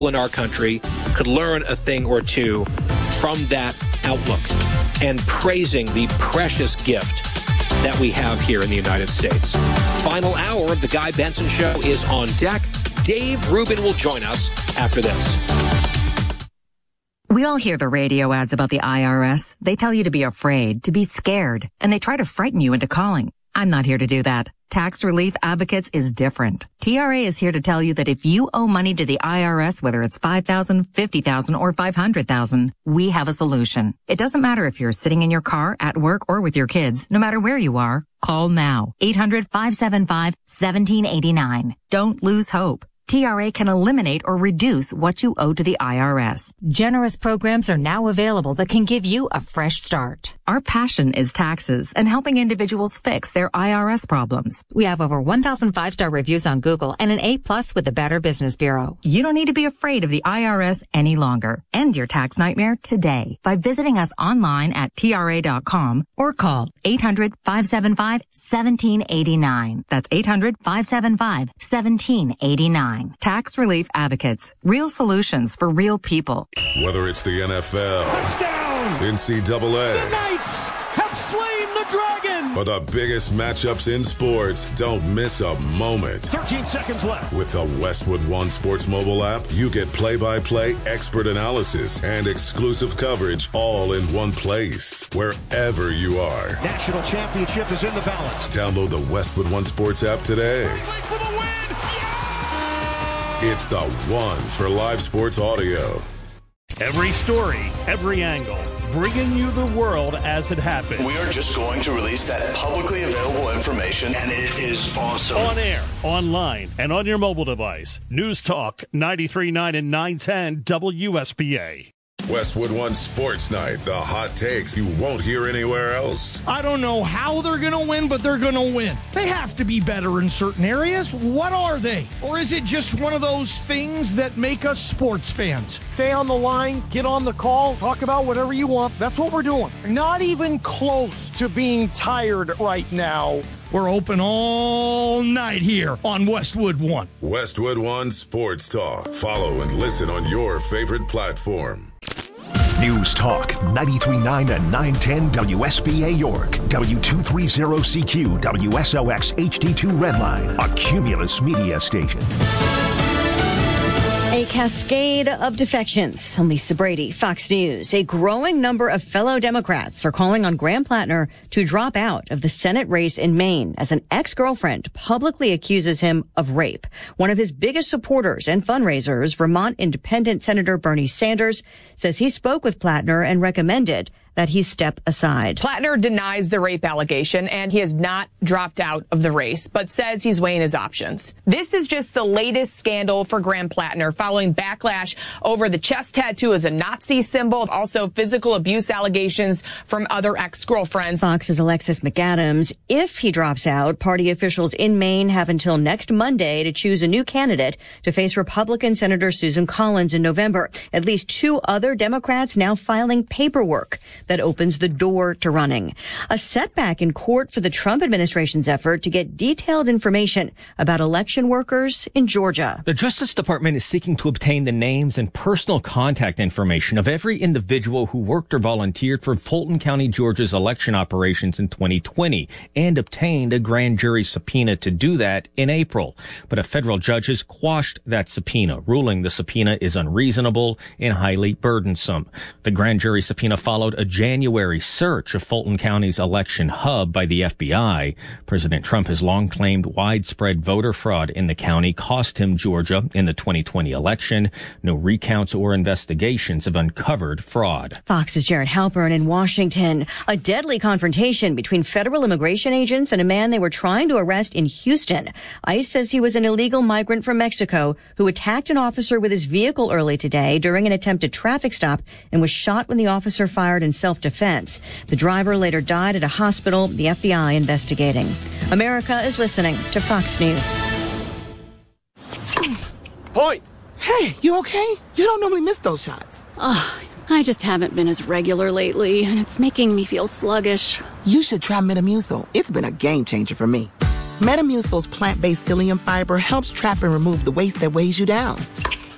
in our country could learn a thing or two from that outlook and praising the precious gift that we have here in the United States. Final hour of the Guy Benson Show is on deck. Dave Rubin will join us after this. We all hear the radio ads about the IRS. They tell you to be afraid, to be scared, and they try to frighten you into calling. I'm not here to do that. Tax Relief Advocates is different. TRA is here to tell you that if you owe money to the IRS, whether it's $5,000, $50,000, or $500,000, we have a solution. It doesn't matter if you're sitting in your car, at work, or with your kids. No matter where you are, call now. 800-575-1789. Don't lose hope. TRA can eliminate or reduce what you owe to the IRS. Generous programs are now available that can give you a fresh start. Our passion is taxes and helping individuals fix their IRS problems. We have over 1,000 5-star reviews on Google and an A+ with the Better Business Bureau. You don't need to be afraid of the IRS any longer. End your tax nightmare today by visiting us online at TRA.com or call 800-575-1789. That's 800-575-1789. Tax Relief Advocates. Real solutions for real people. Whether it's the NFL, touchdown, NCAA, the Knights have slain the dragon, or the biggest matchups in sports, don't miss a moment. 13 seconds left. With the Westwood One Sports mobile app, you get play-by-play, expert analysis, and exclusive coverage all in one place, wherever you are. National championship is in the balance. Download the Westwood One Sports app today. For the win! It's the one for live sports audio. Every story, every angle, bringing you the world as it happens. We are just going to release that publicly available information, and it is awesome. On air, online, and on your mobile device. News Talk 93.9 and 910 WSBA. Westwood One Sports Night, the hot takes you won't hear anywhere else. I don't know how they're going to win, but they're going to win. They have to be better in certain areas. What are they? Or is it just one of those things that make us sports fans? Stay on the line, get on the call, talk about whatever you want. That's what we're doing. Not even close to being tired right now. We're open all night here on Westwood One. Westwood One Sports Talk. Follow and listen on your favorite platform. News Talk 93.9 and 910 WSBA York, W230CQ, WSOX HD2 Redline, a Cumulus media station. A cascade of defections. I'm Lisa Brady, Fox News. A growing number of fellow Democrats are calling on Graham Plattner to drop out of the Senate race in Maine as an ex-girlfriend publicly accuses him of rape. One of his biggest supporters and fundraisers, Vermont Independent Senator Bernie Sanders, says he spoke with Plattner and recommended that he step aside. Plattner denies the rape allegation, and he has not dropped out of the race, but says he's weighing his options. This is just the latest scandal for Graham Plattner, following backlash over the chest tattoo as a Nazi symbol, also physical abuse allegations from other ex-girlfriends. Fox's Alexis McAdams. If he drops out, party officials in Maine have until next Monday to choose a new candidate to face Republican Senator Susan Collins in November. At least 2 other Democrats now filing paperwork that opens the door to running. A setback in court for the Trump administration's effort to get detailed information about election workers in Georgia. The Justice Department is seeking to obtain the names and personal contact information of every individual who worked or volunteered for Fulton County, Georgia's election operations in 2020 and obtained a grand jury subpoena to do that in April. But a federal judge has quashed that subpoena, ruling the subpoena is unreasonable and highly burdensome. The grand jury subpoena followed a January search of Fulton County's election hub by the FBI. President Trump has long claimed widespread voter fraud in the county cost him Georgia in the 2020 election. No recounts or investigations have uncovered fraud. Fox's Jared Halpern in Washington. A deadly confrontation between federal immigration agents and a man they were trying to arrest in Houston. ICE says he was an illegal migrant from Mexico who attacked an officer with his vehicle early today during an attempted traffic stop and was shot when the officer fired in self-defense. The driver later died at a hospital, the FBI investigating. America is listening to Fox News. Point! Hey, you okay? You don't normally miss those shots. I just haven't been as regular lately, and it's making me feel sluggish. You should try Metamucil. It's been a game changer for me. Metamucil's plant-based psyllium fiber helps trap and remove the waste that weighs you down.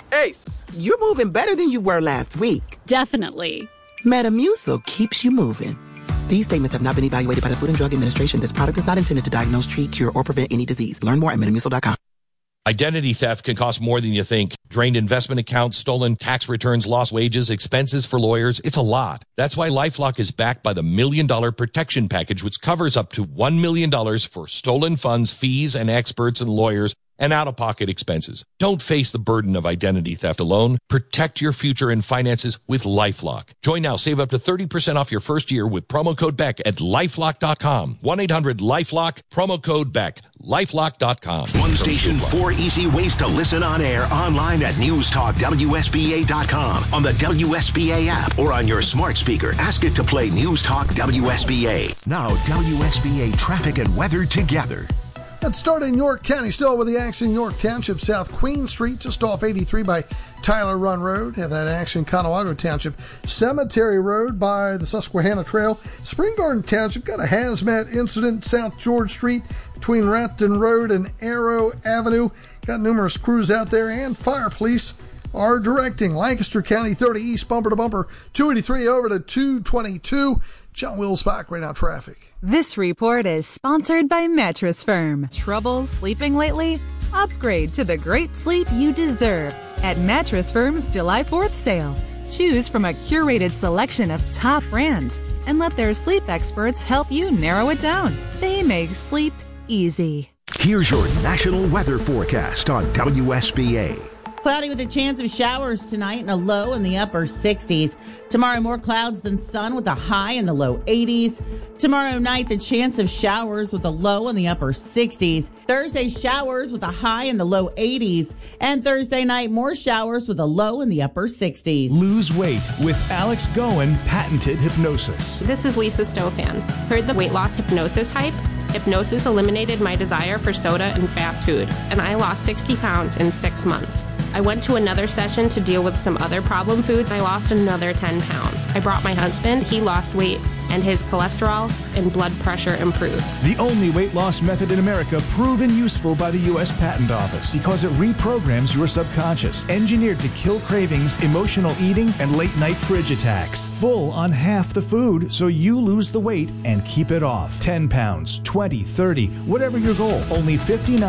Ace. You're moving better than you were last week. Definitely. Metamucil keeps you moving. These statements have not been evaluated by the Food and Drug Administration. This product is not intended to diagnose, treat, cure, or prevent any disease. Learn more at metamucil.com. Identity theft can cost more than you think. Drained investment accounts, stolen tax returns, lost wages, expenses for lawyers. It's a lot. That's why LifeLock is backed by the $1 Million Protection Package, which covers up to $1 million for stolen funds, fees, and experts and lawyers, and out-of-pocket expenses. Don't face the burden of identity theft alone. Protect your future and finances with LifeLock. Join now. Save up to 30% off your first year with promo code BECK at LifeLock.com. 1-800-LifeLock, promo code BECK. LifeLock.com. One station, 4 easy ways to listen on air, online at NewsTalkWSBA.com, on the WSBA app, or on your smart speaker. Ask it to play News Talk WSBA. Now, WSBA traffic and weather together. Let's start in York County, still with the accident in York Township, South Queen Street, just off 83 by Tyler Run Road. Have that accident in Conawago Township. Cemetery Road by the Susquehanna Trail. Spring Garden Township got a hazmat incident, South George Street between Rampton Road and Arrow Avenue. Got numerous crews out there, and fire police are directing Lancaster County 30 East bumper to bumper, 283 over to 222. John Wills-Bach, right now traffic. This report is sponsored by Mattress Firm. Trouble sleeping lately? Upgrade to the great sleep you deserve at Mattress Firm's July 4th sale. Choose from a curated selection of top brands and let their sleep experts help you narrow it down. They make sleep easy. Here's your national weather forecast on WSBA. Cloudy with a chance of showers tonight and a low in the upper 60s. Tomorrow, more clouds than sun with a high in the low 80s. Tomorrow night, the chance of showers with a low in the upper 60s. Thursday, showers with a high in the low 80s. And Thursday night, more showers with a low in the upper 60s. Lose weight with Alex Goen patented hypnosis. This is Lisa Stofan. Heard the weight loss hypnosis hype? Hypnosis eliminated my desire for soda and fast food, and I lost 60 pounds in 6 months. I went to another session to deal with some other problem foods. I lost another 10 pounds. I brought my husband. He lost weight, and his cholesterol and blood pressure improved. The only weight loss method in America proven useful by the U.S. Patent Office because it reprograms your subconscious, engineered to kill cravings, emotional eating, and late-night fridge attacks. Full on half the food, so you lose the weight and keep it off. 10 pounds, 20, 30, whatever your goal, only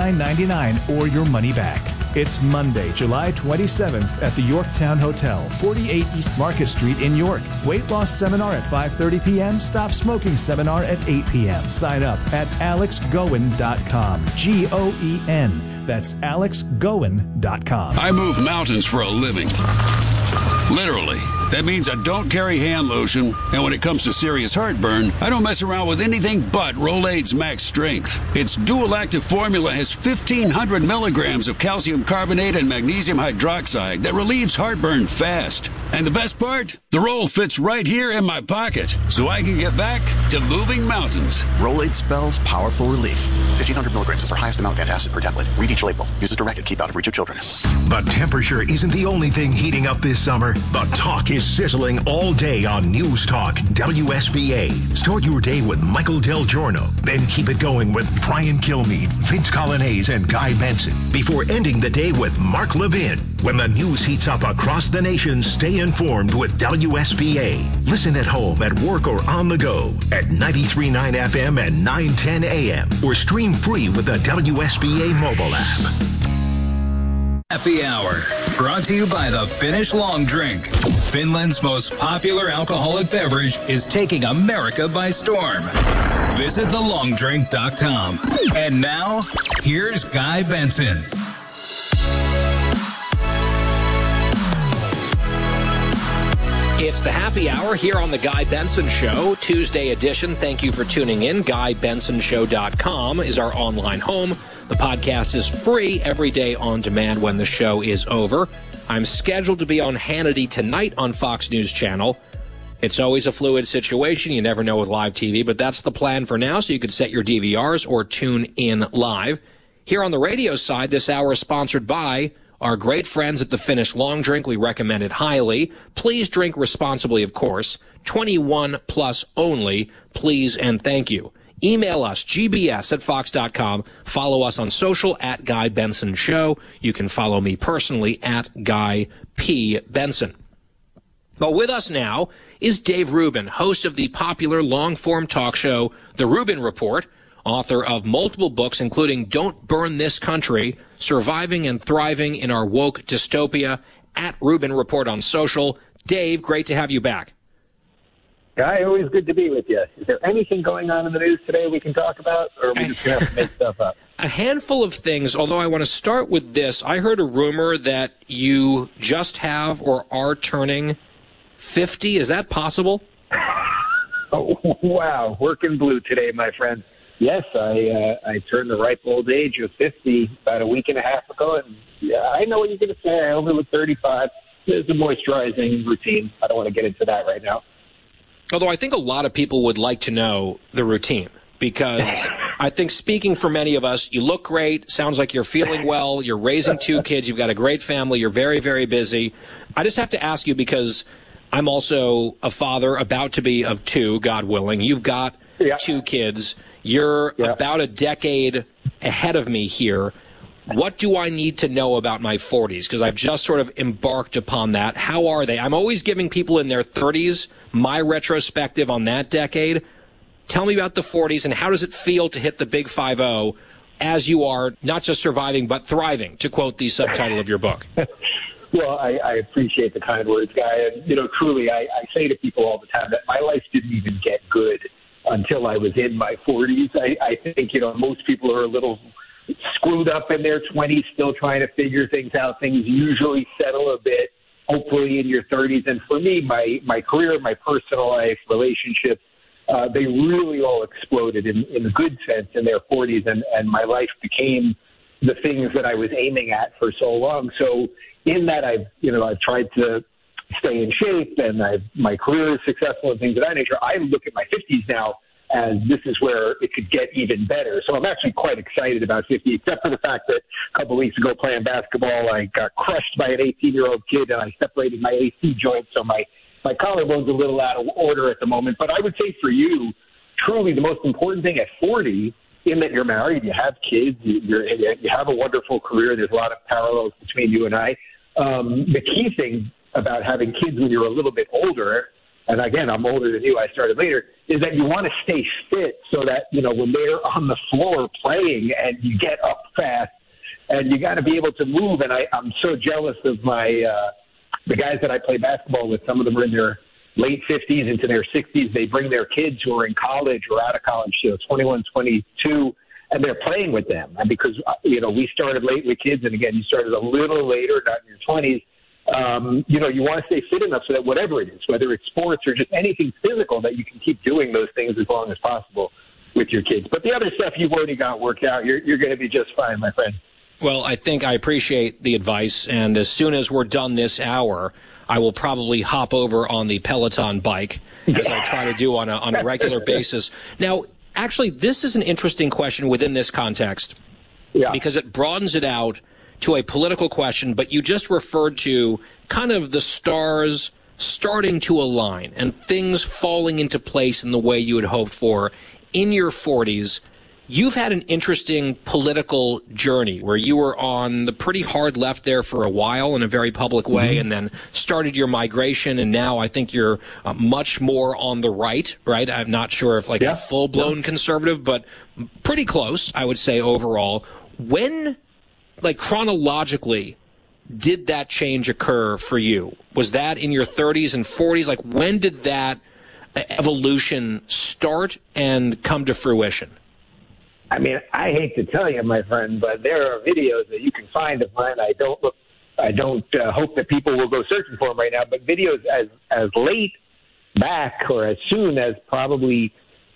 $59.99 or your money back. It's Monday, July 27th at the Yorktown Hotel, 48 East Market Street in York. Weight loss seminar at 5:30 p.m. Stop smoking seminar at 8 p.m. Sign up at alexgoen.com. Goen. That's alexgoen.com. I move mountains for a living. Literally. That means I don't carry hand lotion, and when it comes to serious heartburn, I don't mess around with anything but Rolaids Max Strength. Its dual-active formula has 1,500 milligrams of calcium carbonate and magnesium hydroxide that relieves heartburn fast. And the best part? The roll fits right here in my pocket, so I can get back to moving mountains. Rolaids spells powerful relief. 1,500 milligrams is our highest amount of antacid per tablet. Read each label. Use as directed. Keep out of reach of children. But temperature isn't the only thing heating up this summer. The talk is sizzling all day on News Talk WSBA. Start your day with Michael Del Giorno. Then keep it going with Brian Kilmeade, Vince Colonnese, and Guy Benson. Before ending the day with Mark Levin. When the news heats up across the nation, stay informed with WSBA. Listen at home, at work, or on the go at 93.9 FM and 910 AM. Or stream free with the WSBA mobile app. Happy Hour, brought to you by the Finnish Long Drink. Finland's most popular alcoholic beverage is taking America by storm. Visit thelongdrink.com. And now, here's Guy Benson. It's the Happy Hour here on the Guy Benson Show, Tuesday edition. Thank you for tuning in. GuyBensonShow.com is our online home. The podcast is free every day on demand when the show is over. I'm scheduled to be on Hannity tonight on Fox News Channel. It's always a fluid situation. You never know with live TV, but that's the plan for now, so you can set your DVRs or tune in live. Here on the radio side, this hour is sponsored by our great friends at the Finnish Long Drink. We recommend it highly. Please drink responsibly, of course. 21 plus only. Please and thank you. Email us, gbs@fox.com. Follow us on social at Guy Benson Show. You can follow me personally at Guy P. Benson. But with us now is Dave Rubin, host of the popular long-form talk show, The Rubin Report, author of multiple books, including Don't Burn This Country, Surviving and Thriving in Our Woke Dystopia, at Rubin Report on social. Dave, great to have you back. Guy, always good to be with you. Is there anything going on in the news today we can talk about, or are we just going to have to make stuff up? A handful of things, although I want to start with this. I heard a rumor that you just have or are turning 50. Is that possible? Oh, wow. Working blue today, my friend. Yes, I turned the ripe old age of 50 about a week and a half ago, and yeah, I know what you're going to say. I only look 35. There's a moisturizing routine. I don't want to get into that right now. Although I think a lot of people would like to know the routine, because I think speaking for many of us, you look great, sounds like you're feeling well, you're raising 2 kids, you've got a great family, you're very, very busy. I just have to ask you, because I'm also a father, about to be of 2, God willing. You've got 2 kids. You're about a decade ahead of me here. What do I need to know about my 40s? Because I've just sort of embarked upon that. How are they? I'm always giving people in their 30s my retrospective on that decade. Tell me about the 40s, and how does it feel to hit the big 5-0 as you are not just surviving but thriving, to quote the subtitle of your book? Well, I appreciate the kind words, Guy. And, truly, I say to people all the time that my life didn't even get good until I was in my 40s. I think, most people are a little screwed up in their 20s, still trying to figure things out. Things usually settle a bit, hopefully, in your 30s. And for me, my career, my personal life, relationships, they really all exploded in the good sense in their 40s, and my life became the things that I was aiming at for so long. So in that, I've tried to stay in shape, and my career is successful and things of that nature. I look at my 50s now as this is where it could get even better. So I'm actually quite excited about 50, except for the fact that a couple of weeks ago playing basketball, I got crushed by an 18-year-old kid, and I separated my AC joint, so my collarbone's a little out of order at the moment. But I would say for you, truly the most important thing at 40, in that you're married, you have kids, you have a wonderful career. There's a lot of parallels between you and I. The key thing about having kids when you're a little bit older, and again, I'm older than you, I started later, is that you want to stay fit so that, when they're on the floor playing and you get up fast, and you got to be able to move. And I'm so jealous of the guys that I play basketball with. Some of them are in their late 50s into their 60s. They bring their kids who are in college or out of college, 21, 22, and they're playing with them. And because, we started late with kids, and again, you started a little later, not in your 20s, you want to stay fit enough so that whatever it is, whether it's sports or just anything physical, that you can keep doing those things as long as possible with your kids. But the other stuff you've already got worked out. You're going to be just fine, my friend. Well, I think I appreciate the advice, and as soon as we're done this hour, I will probably hop over on the Peloton bike, as I try to do on a regular basis. Now, actually, this is an interesting question within this context, because it broadens it out to a political question, but you just referred to kind of the stars starting to align and things falling into place in the way you had hoped for in your 40s. You've had an interesting political journey where you were on the pretty hard left there for a while in a very public way, and then started your migration, and now I think you're much more on the right? I'm not sure if a full-blown conservative, but pretty close, I would say, overall. When, chronologically, did that change occur for you? Was that in your 30s and 40s? When did that evolution start and come to fruition? I mean, I hate to tell you, my friend, but there are videos that you can find of mine. I don't hope that people will go searching for them right now, but videos as late back or as soon as probably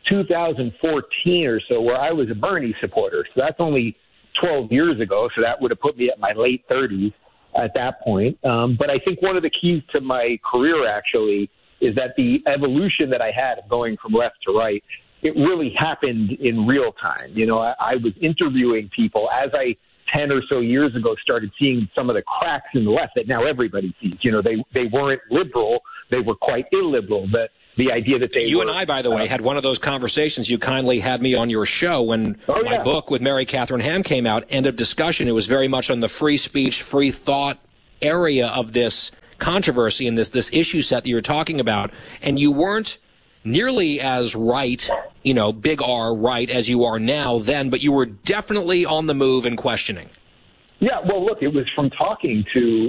2014 or so, where I was a Bernie supporter. So that's only 12 years ago, so that would have put me at my late 30s at that point. But I think one of the keys to my career, actually, is that the evolution that I had of going from left to right, it really happened in real time. I was interviewing people as I 10 or so years ago started seeing some of the cracks in the left that now everybody sees. They weren't liberal. They were quite illiberal. But the idea that they You and I, by the way, had one of those conversations. You kindly had me on your show when my book with Mary Catherine Ham came out, End of Discussion. It was very much on the free speech, free thought area of this controversy and this issue set that you're talking about. And you weren't nearly as right, big R right, as you are now then, but you were definitely on the move and questioning. Yeah, well, look, it was talking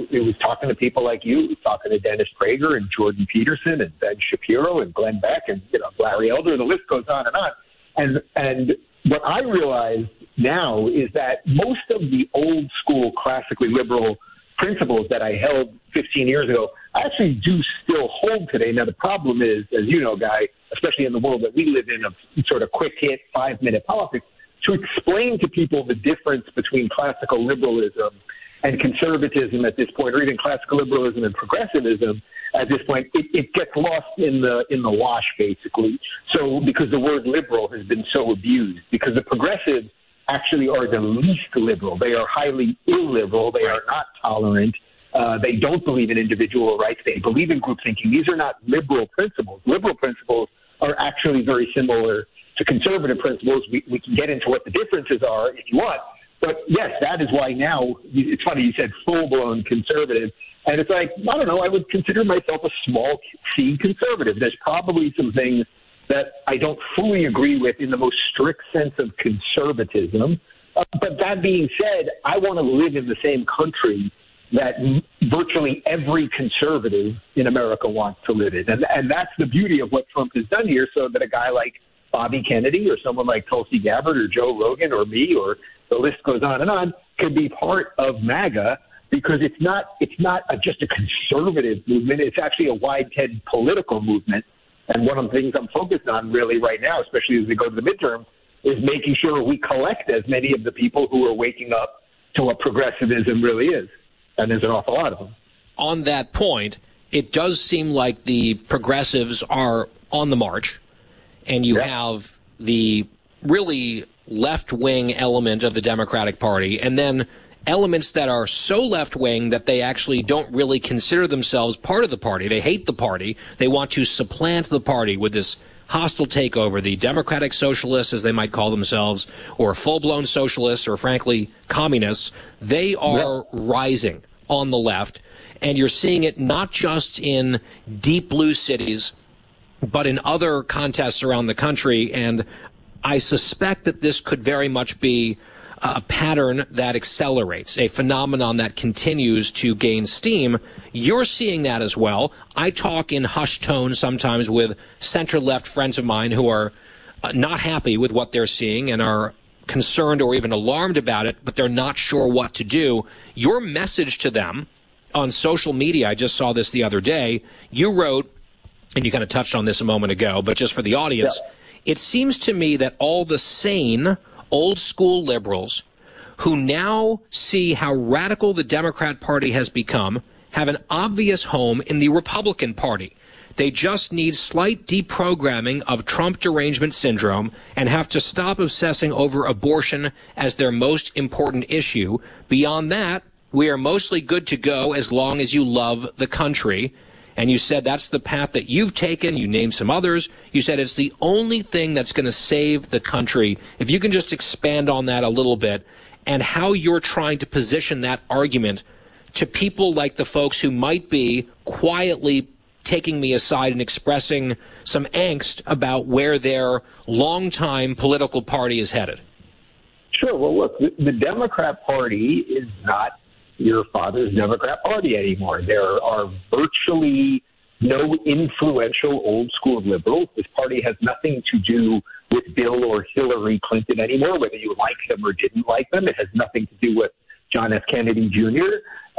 to people like you. It was talking to Dennis Prager and Jordan Peterson and Ben Shapiro and Glenn Beck and Larry Elder. The list goes on and on. And what I realize now is that most of the old school, classically liberal principles that I held 15 years ago, I actually do still hold today. Now, the problem is, as you know, Guy, especially in the world that we live in of sort of quick hit 5-minute politics, to explain to people the difference between classical liberalism and conservatism at this point, or even classical liberalism and progressivism at this point, it gets lost in the wash, basically. So, because the word liberal has been so abused, because the progressives actually are the least liberal. They are highly illiberal. They are not tolerant. They don't believe in individual rights. They believe in group thinking. These are not liberal principles. Liberal principles are actually very similar to conservative principles. We can get into what the differences are if you want. But, yes, that is why now, it's funny, you said full-blown conservative. And it's like, I don't know, I would consider myself a small C conservative. There's probably some things that I don't fully agree with in the most strict sense of conservatism. But that being said, I want to live in the same country that virtually every conservative in America wants to live in. And that's the beauty of what Trump has done here, so that a guy like Bobby Kennedy or someone like Tulsi Gabbard or Joe Rogan or me, or the list goes on, can be part of MAGA, because it's not just a conservative movement. It's actually a wide-head political movement. And one of the things I'm focused on really right now, especially as we go to the midterms, is making sure we collect as many of the people who are waking up to what progressivism really is. And there's an awful lot of them. On that point, it does seem like the progressives are on the march, and you have the really left-wing element of the Democratic Party, and then elements that are so left-wing that they actually don't really consider themselves part of the party. They hate the party. They want to supplant the party with this hostile takeover. The Democratic Socialists, as they might call themselves, or full-blown socialists, or frankly, communists, they are rising on the left. And you're seeing it not just in deep blue cities, but in other contests around the country. And I suspect that this could very much be a pattern that accelerates, a phenomenon that continues to gain steam. You're seeing that as well. I talk in hushed tones sometimes with center-left friends of mine who are not happy with what they're seeing and are concerned or even alarmed about it, but they're not sure what to do. Your message to them on social media, I just saw this the other day, you wrote, and you kind of touched on this a moment ago, but just for the audience, it seems to me that all the sane old school liberals who now see how radical the Democrat Party has become have an obvious home in the Republican Party. They just need slight deprogramming of Trump derangement syndrome and have to stop obsessing over abortion as their most important issue. Beyond that, we are mostly good to go as long as you love the country. And you said that's the path that you've taken. You named some others. You said it's the only thing that's going to save the country. If you can just expand on that a little bit and how you're trying to position that argument to people like the folks who might be quietly taking me aside and expressing some angst about where their longtime political party is headed. Sure. Well, look, the Democrat Party is not your father's Democrat Party anymore. There are virtually no influential old school liberals. This party has nothing to do with Bill or Hillary Clinton anymore, whether you like them or didn't like them. It has nothing to do with John F. Kennedy Jr.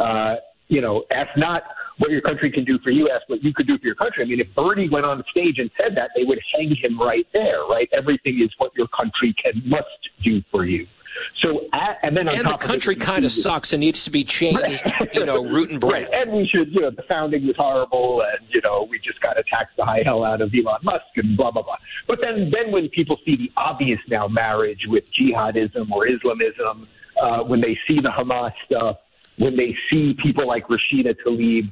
Ask not what your country can do for you, ask what you could do for your country. I mean, if Bernie went on stage and said that, they would hang him right there, right? Everything is what your country must do for you. So, and then on top the country kind of sucks and needs to be changed, root and branch. Right. And we should, the founding was horrible, and we just got to tax the high hell out of Elon Musk and blah blah blah. But then when people see the obvious now marriage with jihadism or Islamism, when they see the Hamas stuff, when they see people like Rashida Tlaib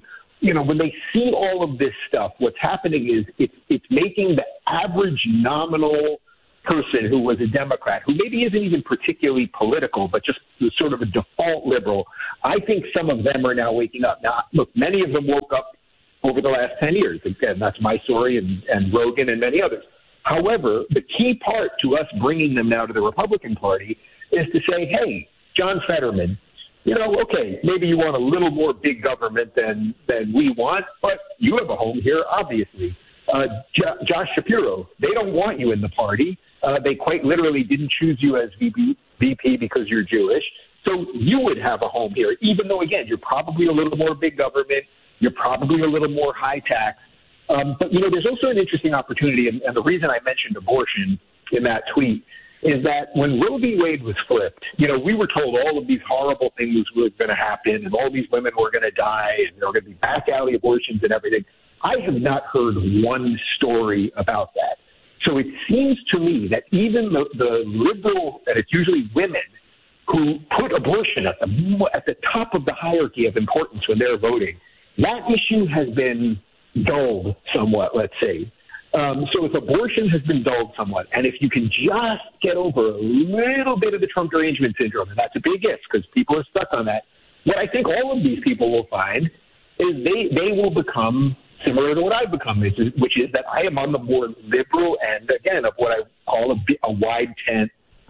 when they see all of this stuff, what's happening is it's making the average nominal person who was a Democrat, who maybe isn't even particularly political, but just sort of a default liberal. I think some of them are now waking up. Now, look, many of them woke up over the last 10 years. Again, that's my story and Rogan and many others. However, the key part to us bringing them now to the Republican Party is to say, hey, John Fetterman, okay, maybe you want a little more big government than we want, but you have a home here, obviously. Josh Shapiro, they don't want you in the party. They quite literally didn't choose you as VP because you're Jewish. So you would have a home here, even though, again, you're probably a little more big government. You're probably a little more high tax. But, there's also an interesting opportunity, and the reason I mentioned abortion in that tweet is that when Roe v. Wade was flipped, we were told all of these horrible things were going to happen and all these women were going to die and there were going to be back alley abortions and everything. I have not heard one story about that. So it seems to me that even the liberal, and it's usually women, who put abortion at the top of the hierarchy of importance when they're voting, that issue has been dulled somewhat, let's say. So if abortion has been dulled somewhat, and if you can just get over a little bit of the Trump derangement syndrome, and that's a big if because people are stuck on that, what I think all of these people will find is they will become similar to what I've become, which is that I am on the more liberal end, again, of what I call a wide tent,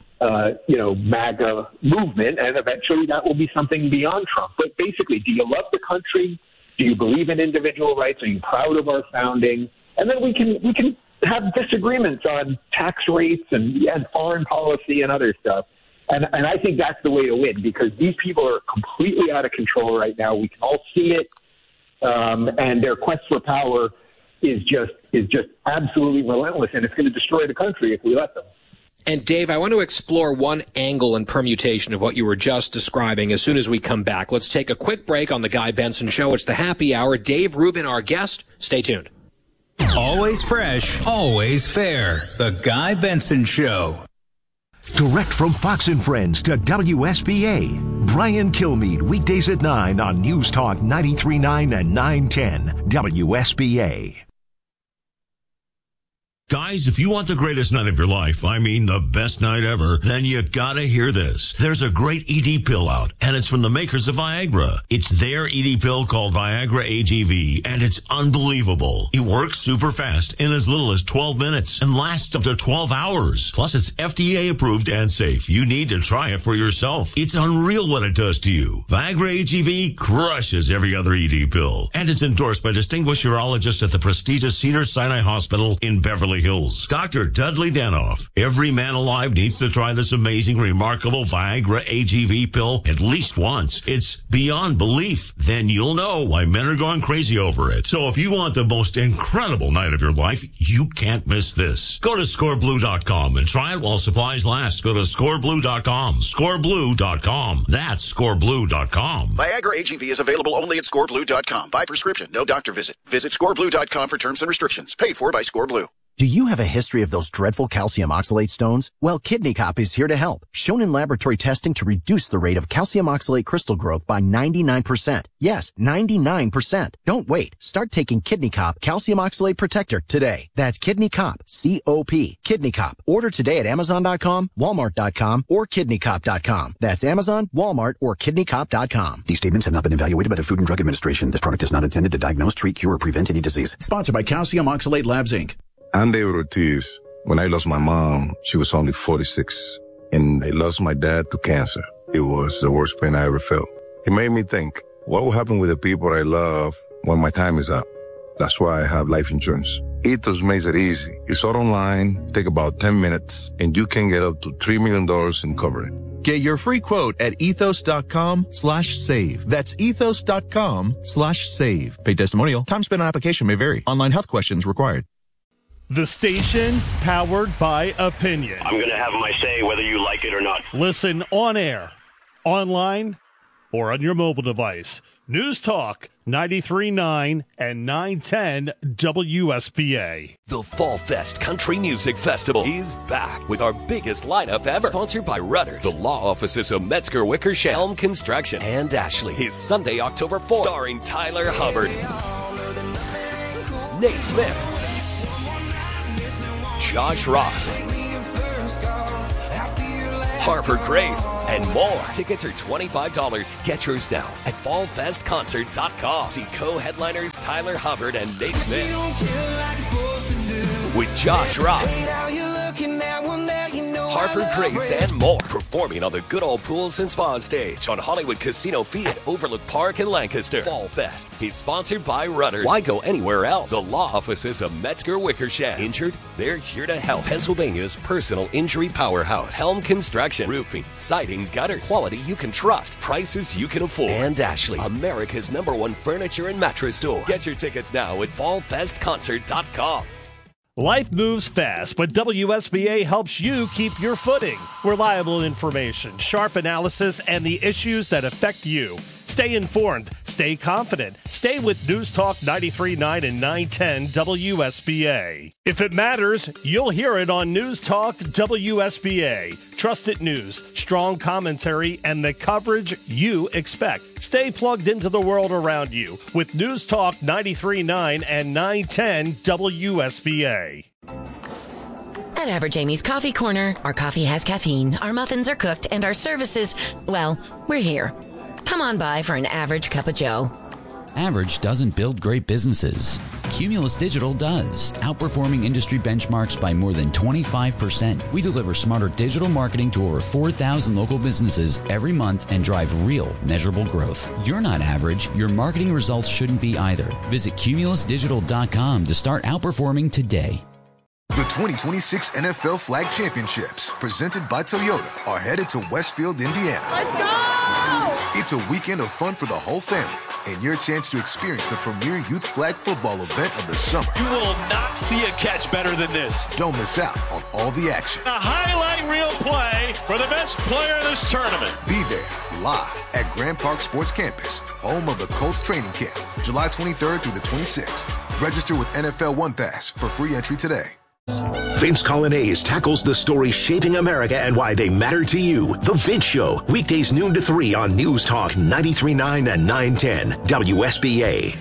MAGA movement, and eventually that will be something beyond Trump. But basically, do you love the country? Do you believe in individual rights? Are you proud of our founding? And then we can have disagreements on tax rates and foreign policy and other stuff. And I think that's the way to win, because these people are completely out of control right now. We can all see it. And their quest for power is just absolutely relentless, and it's going to destroy the country if we let them. And Dave, I want to explore one angle and permutation of what you were just describing as soon as we come back. Let's take a quick break on the Guy Benson Show. It's the happy hour. Dave Rubin, our guest. Stay tuned. Always fresh, always fair. The Guy Benson Show. Direct from Fox and Friends to WSBA. Brian Kilmeade, weekdays at 9 on News Talk 93.9 and 910 WSBA. Guys, if you want the greatest night of your life, I mean the best night ever, then you gotta hear this. There's a great ED pill out, and it's from the makers of Viagra. It's their ED pill called Viagra AGV, and it's unbelievable. It works super fast in as little as 12 minutes and lasts up to 12 hours. Plus, it's FDA approved and safe. You need to try it for yourself. It's unreal what it does to you. Viagra AGV crushes every other ED pill, and it's endorsed by distinguished urologists at the prestigious Cedars-Sinai Hospital in Beverly Hills. Dr. Dudley Danoff. Every man alive needs to try this amazing, remarkable Viagra AGV pill at least once. It's beyond belief. Then you'll know why men are going crazy over it. So if you want the most incredible night of your life, you can't miss this. Go to scoreblue.com and try it while supplies last. Go to scoreblue.com. Scoreblue.com. That's scoreblue.com. Viagra AGV is available only at scoreblue.com. By prescription, no doctor visit. Visit scoreblue.com for terms and restrictions. Paid for by ScoreBlue. Do you have a history of those dreadful calcium oxalate stones? Well, Kidney Cop is here to help. Shown in laboratory testing to reduce the rate of calcium oxalate crystal growth by 99%. Yes, 99%. Don't wait. Start taking Kidney Cop Calcium Oxalate Protector today. That's Kidney Cop, C-O-P, Kidney Cop. Order today at Amazon.com, Walmart.com, or KidneyCop.com. That's Amazon, Walmart, or KidneyCop.com. These statements have not been evaluated by the Food and Drug Administration. This product is not intended to diagnose, treat, cure, or prevent any disease. Sponsored by Calcium Oxalate Labs, Inc. I'm David Ortiz. When I lost my mom, she was only 46. And I lost my dad to cancer. It was the worst pain I ever felt. It made me think, what will happen with the people I love when my time is up? That's why I have life insurance. Ethos makes it easy. It's all online, take about 10 minutes, and you can get up to $3 million in coverage. Get your free quote at ethos.com/save. That's ethos.com/save. Paid testimonial. Time spent on application may vary. Online health questions required. The station powered by opinion. I'm going to have my say whether you like it or not. Listen on air, online, or on your mobile device. News Talk 93.9 and 910 WSBA. The Fall Fest Country Music Festival is back with our biggest lineup ever. Sponsored by Rudders, the law offices of Metzger Wickersham, Helm Construction, and Ashley. Is Sunday, October 4th, starring Tyler Hubbard, Nate Smith, Josh Ross, Harper Grace, and more. Tickets are $25. Get yours now at fallfestconcert.com. See co-headliners Tyler Hubbard and Nate Smith with Josh Ross, Harper Grace, and more. Performing on the Good Old Pools and Spa stage on Hollywood Casino Field at Overlook Park in Lancaster. Fall Fest is sponsored by Rudders. Why go anywhere else? The law offices of Metzger Wickersham. Injured? They're here to help. Pennsylvania's personal injury powerhouse. Helm Construction. Roofing, siding, gutters. Quality you can trust. Prices you can afford. And Ashley, America's #1 furniture and mattress store. Get your tickets now at fallfestconcert.com. Life moves fast, but WSBA helps you keep your footing. Reliable information, sharp analysis, and the issues that affect you. Stay informed, stay confident, stay with News Talk 93.9 and 910 WSBA. If it matters, you'll hear it on News Talk WSBA. Trusted news, strong commentary, and the coverage you expect. Stay plugged into the world around you with News Talk 93.9 and 910 WSBA. At Average Amy's Coffee Corner, our coffee has caffeine, our muffins are cooked, and our services, well, we're here. Come on by for an average cup of joe. Average doesn't build great businesses. Cumulus Digital does, outperforming industry benchmarks by more than 25%. We deliver smarter digital marketing to over 4,000 local businesses every month and drive real, measurable growth. You're not average. Your marketing results shouldn't be either. Visit cumulusdigital.com to start outperforming today. The 2026 NFL Flag Championships, presented by Toyota, are headed to Westfield, Indiana. Let's go! It's a weekend of fun for the whole family and your chance to experience the premier youth flag football event of the summer. You will not see a catch better than this. Don't miss out on all the action. A highlight reel play for the best player in this tournament. Be there live at Grand Park Sports Campus, home of the Colts training camp, July 23rd through the 26th. Register with NFL One Pass for free entry today. Vince Colonnese tackles the stories shaping America and why they matter to you. The Vince Show, weekdays noon to 3 on News Talk 93.9 and 910 WSBA.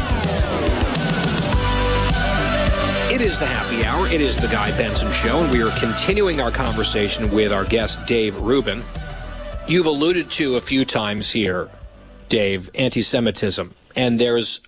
It is the happy hour. It is the Guy Benson Show, and we are continuing our conversation with our guest, Dave Rubin. You've alluded to a few times here, Dave, anti-Semitism, and there's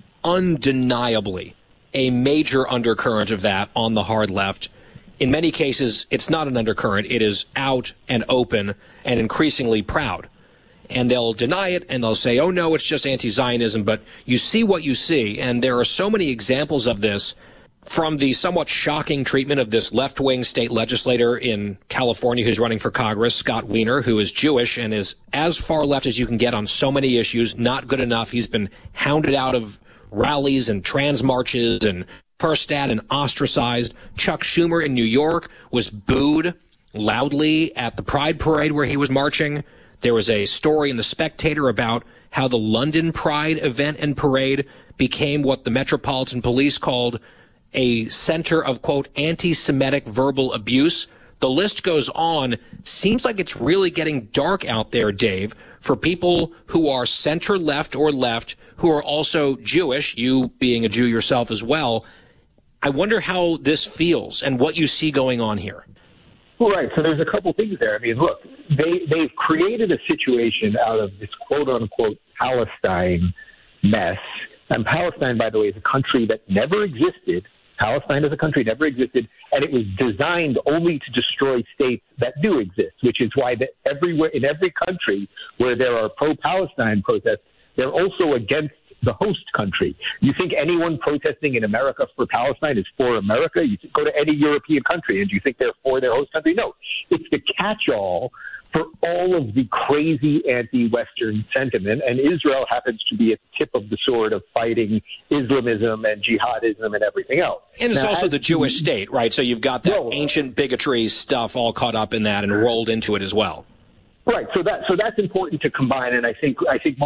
undeniably a major undercurrent of that on the hard left. In many cases, it's not an undercurrent. It is out and open and increasingly proud. And they'll deny it, and they'll say, oh, no, it's just anti-Zionism. But you see what you see, and there are so many examples of this, from the somewhat shocking treatment of this left-wing state legislator in California who's running for Congress, Scott Wiener, who is Jewish and is as far left as you can get on so many issues, not good enough. He's been hounded out of rallies and trans marches and cursed at and ostracized. Chuck Schumer in New York was booed loudly at the Pride Parade where he was marching. There was a story in The Spectator about how the London Pride event and parade became what the Metropolitan Police called a center of, quote, anti-Semitic verbal abuse. The list goes on. Seems like it's really getting dark out there, Dave, for people who are center-left or left, who are also Jewish, you being a Jew yourself as well. I wonder how this feels and what you see going on here. Well, right. So there's a couple things there. I mean, look, they've created a situation out of this quote-unquote Palestine mess. And Palestine, by the way, is a country that never existed. Palestine as a country never existed, and it was designed only to destroy states that do exist, which is why everywhere in every country where there are pro-Palestine protests, they're also against the host country. You think anyone protesting in America for Palestine is for America? You go to any European country, and do you think they're for their host country? No. It's the catch-all for all of the crazy anti-Western sentiment, and Israel happens to be at the tip of the sword of fighting Islamism and jihadism and everything else. And it's also the Jewish state, right? So you've got that ancient bigotry stuff all caught up in that and rolled into it as well. Right. So that's important to combine, and I think most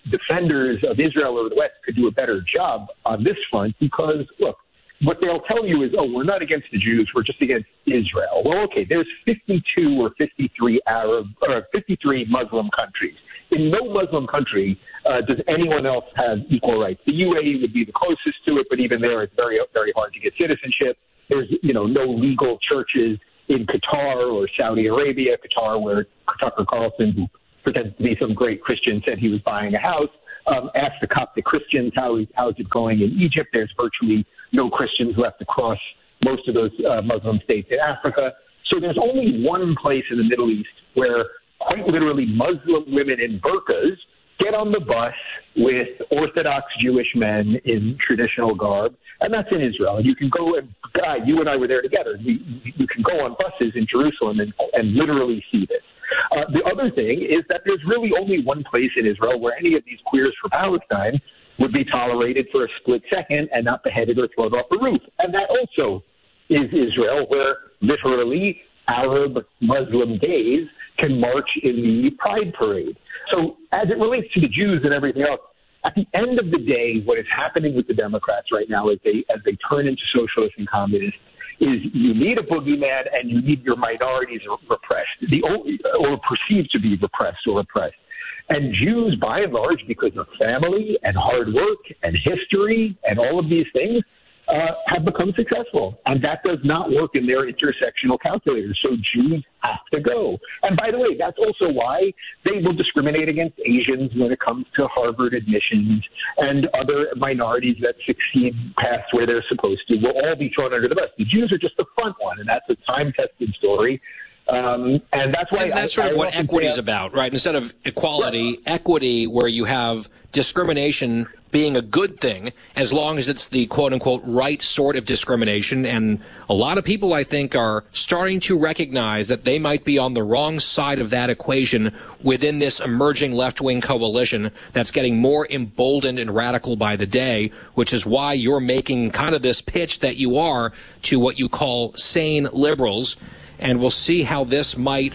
defenders of Israel or the West could do a better job on this front because, look, what they'll tell you is, oh, we're not against the Jews, we're just against Israel. Well, okay, there's 52 or 53 Muslim countries. In no Muslim country does anyone else have equal rights. The UAE would be the closest to it, but even there it's very, very hard to get citizenship. There's, no legal churches in Qatar or Saudi Arabia. Qatar, where Tucker Carlson, who pretends to be some great Christian, said he was buying a house. Asked the Coptic Christians how's it going in Egypt. There's virtually no Christians left across most of those Muslim states in Africa. So there's only one place in the Middle East where quite literally Muslim women in burqas get on the bus with Orthodox Jewish men in traditional garb, and that's in Israel. And you can go, and you and I were there together. You can go on buses in Jerusalem and literally see this. The other thing is that there's really only one place in Israel where any of these queers for Palestine would be tolerated for a split second and not beheaded or thrown off the roof. And that also is Israel, where literally Arab Muslim gays can march in the Pride Parade. So as it relates to the Jews and everything else, at the end of the day, what is happening with the Democrats right now as they turn into socialists and communists is you need a boogeyman and you need your minorities repressed, or perceived to be repressed or oppressed. And Jews, by and large, because of family and hard work and history and all of these things, have become successful. And that does not work in their intersectional calculators. So Jews have to go. And by the way, that's also why they will discriminate against Asians when it comes to Harvard admissions, and other minorities that succeed past where they're supposed to will all be thrown under the bus. The Jews are just the front one, and that's a time-tested story. And that's why that's sort of what equity is about, right? Instead of equality, equity, where you have discrimination being a good thing, as long as it's the quote-unquote right sort of discrimination. And a lot of people, I think, are starting to recognize that they might be on the wrong side of that equation within this emerging left-wing coalition that's getting more emboldened and radical by the day, which is why you're making kind of this pitch that you are to what you call sane liberals. And we'll see how this might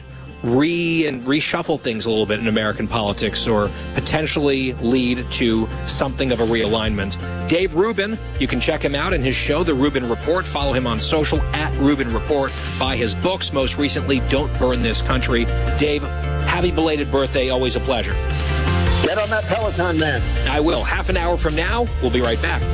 reshuffle things a little bit in American politics, or potentially lead to something of a realignment. Dave Rubin, you can check him out in his show, The Rubin Report. Follow him on social at Rubin Report. Buy his books, most recently, Don't Burn This Country. Dave, happy belated birthday. Always a pleasure. Get on that Peloton, man. I will. Half an hour from now, we'll be right back.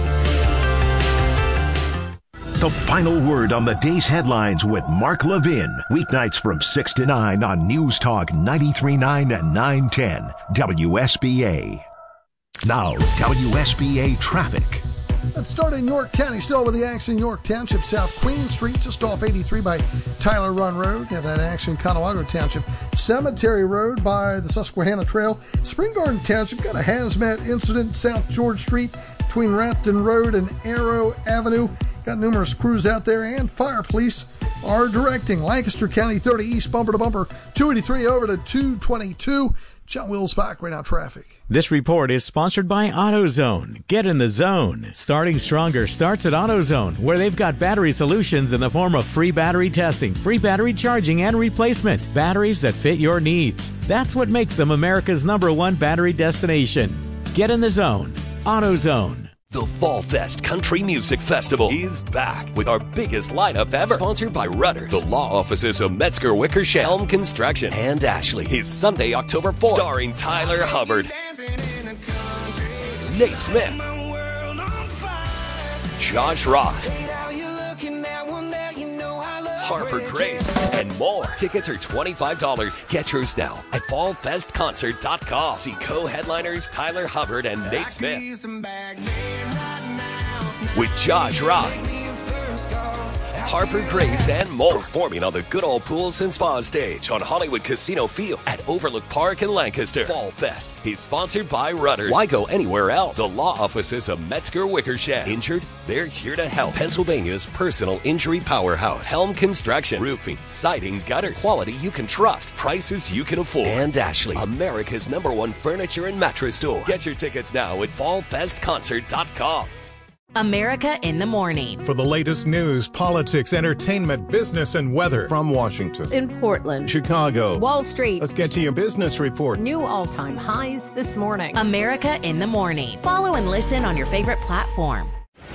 The final word on the day's headlines with Mark Levin. Weeknights from 6 to 9 on News Talk 93.9 and 910 WSBA. Now, WSBA traffic. Let's start in York County, still with the accident in York Township, South Queen Street, just off 83 by Tyler Run Road. You have that accident in Conawago Township. Cemetery Road by the Susquehanna Trail. Spring Garden Township got a hazmat incident, South George Street between Rafton Road and Arrow Avenue. Got numerous crews out there, and fire police are directing. Lancaster County 30 east bumper to bumper, 283 over to 222. John Wills back right now, traffic. This report is sponsored by AutoZone. Get in the zone. Starting Stronger starts at AutoZone, where they've got battery solutions in the form of free battery testing, free battery charging, and replacement. Batteries that fit your needs. That's what makes them America's #1 battery destination. Get in the zone. AutoZone. The Fall Fest Country Music Festival is back with our biggest lineup ever. Sponsored by Rudders, the law offices of Metzger Wickersham, Helm Construction, and Ashley. Is Sunday, October 4th. Starring Tyler Hubbard, Nate Smith, Josh Ross, Harper Grace, and more. Tickets are $25. Get yours now at fallfestconcert.com. See co-headliners Tyler Hubbard and Nate Smith with Josh Ross, Harper Grace, and more. Performing on the Good Old Pools and Spa stage on Hollywood Casino Field at Overlook Park in Lancaster. Fall Fest is sponsored by Rudders. Why go anywhere else? The law offices of Metzger Wickersham. Injured? They're here to help. Pennsylvania's personal injury powerhouse. Helm Construction. Roofing, siding, gutters. Quality you can trust. Prices you can afford. And Ashley, America's #1 furniture and mattress store. Get your tickets now at fallfestconcert.com. America in the Morning. For the latest news, politics, entertainment, business, and weather from Washington, in Portland, Chicago, Wall Street. Let's get to your business report. New all-time highs this morning. America in the Morning. Follow and listen on your favorite platform.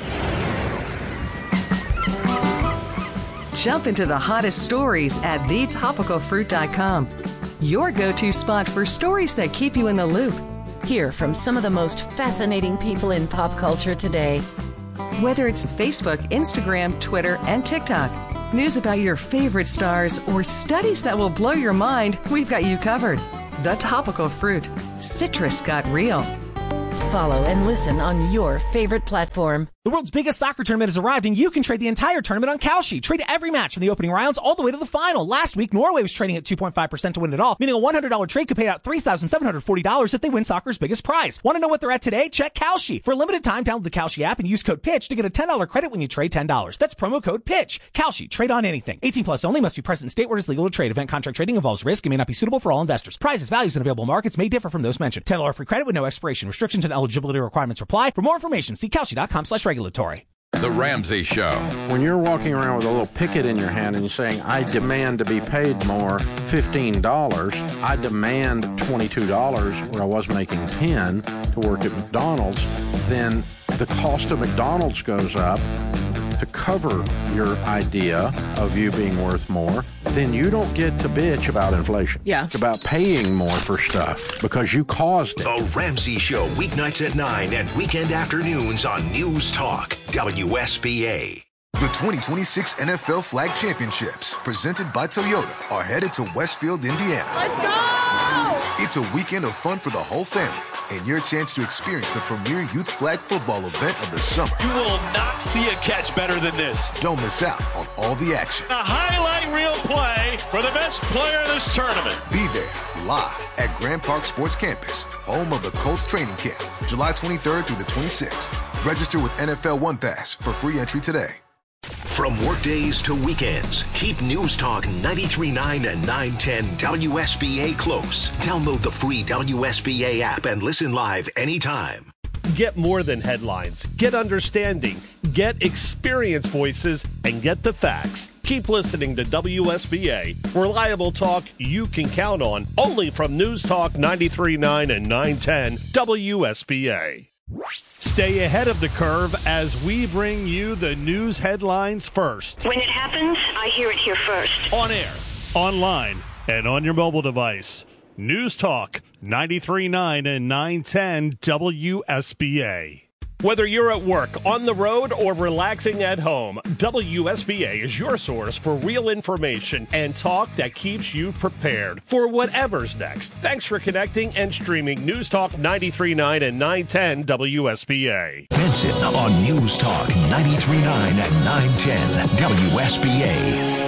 Jump into the hottest stories at thetopicalfruit.com. Your go-to spot for stories that keep you in the loop. Hear from some of the most fascinating people in pop culture today. Whether it's Facebook, Instagram, Twitter, and TikTok, news about your favorite stars, or studies that will blow your mind, we've got you covered. The Topical Fruit. Citrus got real. Follow and listen on your favorite platform. The world's biggest soccer tournament has arrived, and you can trade the entire tournament on Kalshi. Trade every match from the opening rounds all the way to the final. Last week, Norway was trading at 2.5% to win it all, meaning a $100 trade could pay out $3,740 if they win soccer's biggest prize. Want to know what they're at today? Check Kalshi. For a limited time, download the Kalshi app and use code PITCH to get a $10 credit when you trade $10. That's promo code PITCH. Kalshi. Trade on anything. 18 plus only. Must be present in state where it's legal to trade. Event contract trading involves risk and may not be suitable for all investors. Prizes, values, and available markets may differ from those mentioned. $10 free credit with no expiration. Restrictions and eligibility requirements apply. For more information, see Kalshi.com/regulatory. The Ramsey Show. When you're walking around with a little picket in your hand and you're saying, I demand to be paid more, $15, I demand $22 where I was making $10 to work at McDonald's, then the cost of McDonald's goes up to cover your idea of you being worth more, then you don't get to bitch about inflation. Yeah. It's about paying more for stuff because you caused it. The Ramsey Show, weeknights at 9 and weekend afternoons on News Talk, WSBA. The 2026 NFL Flag Championships, presented by Toyota, are headed to Westfield, Indiana. Let's go! It's a weekend of fun for the whole family and your chance to experience the premier youth flag football event of the summer. You will not see a catch better than this. Don't miss out on all the action. A highlight reel play for the best player in this tournament. Be there live at Grand Park Sports Campus, home of the Colts training camp, July 23rd through the 26th. Register with NFL One Pass for free entry today. From workdays to weekends, keep News Talk 93.9 and 910 WSBA close. Download the free WSBA app and listen live anytime. Get more than headlines. Get understanding. Get experienced voices and get the facts. Keep listening to WSBA. Reliable talk you can count on. Only from News Talk 93.9 and 910 WSBA. Stay ahead of the curve as we bring you the news headlines first. When it happens, I hear it here first. On air, online, and on your mobile device. News Talk 93.9 and 910 WSBA. Whether you're at work, on the road, or relaxing at home, WSBA is your source for real information and talk that keeps you prepared for whatever's next. Thanks for connecting and streaming News Talk 93.9 and 910 WSBA. Benson on News Talk 93.9 and 910 WSBA.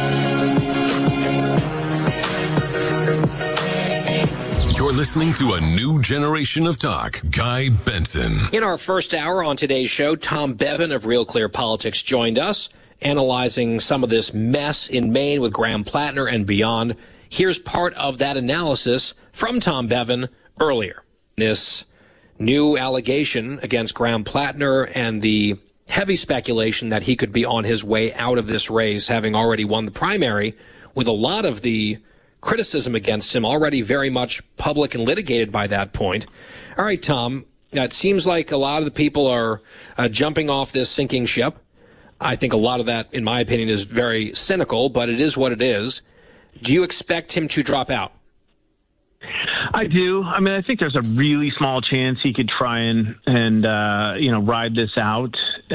You're listening to a new generation of talk. Guy Benson. In our first hour on today's show, Tom Bevan of Real Clear Politics joined us, analyzing some of this mess in Maine with Graham Plattner and beyond. Here's part of that analysis from Tom Bevan earlier. This new allegation against Graham Plattner and the heavy speculation that he could be on his way out of this race, having already won the primary, with a lot of the criticism against him already very much public and litigated by that point. All right, Tom, it seems like a lot of the people are jumping off this sinking ship. I think a lot of that, in my opinion, is very cynical, but it is what it is. Do you expect him to drop out? I do. I mean, I think there's a really small chance he could try and ride this out.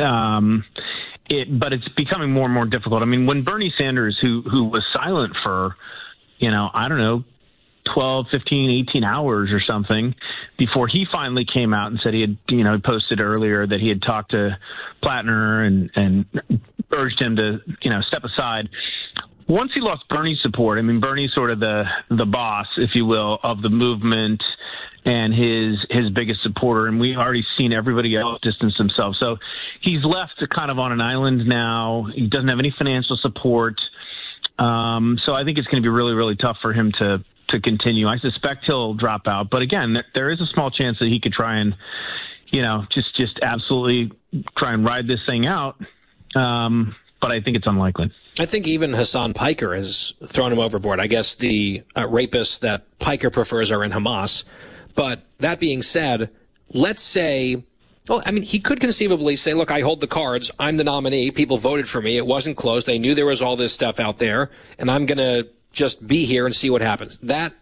But it's becoming more and more difficult. I mean, when Bernie Sanders, who was silent for, I don't know, 12, 15, 18 hours or something before he finally came out and said he had, posted earlier that he had talked to Plattner and urged him to, step aside. Once he lost Bernie's support, I mean, Bernie's sort of the boss, if you will, of the movement and his biggest supporter. And we've already seen everybody else distance themselves. So he's left kind of on an island now. He doesn't have any financial support. So I think it's going to be really, really tough for him to continue. I suspect he'll drop out. But again, there is a small chance that he could try and, just absolutely try and ride this thing out. But I think it's unlikely. I think even Hassan Piker has thrown him overboard. I guess the rapists that Piker prefers are in Hamas. But that being said, let's say, he could conceivably say, look, I hold the cards. I'm the nominee. People voted for me. It wasn't closed. They knew there was all this stuff out there, and I'm going to just be here and see what happens. That